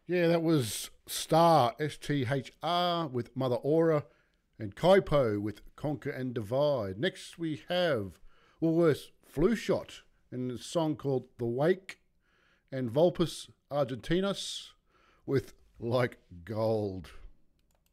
Yeah, that was Star, STHR, with Mother Aura, and Kaipo with Conquer and Divide. Next we have Woolworths Flu Shot and a song called The Wake, and Vulpus Argentinas with Like Gold.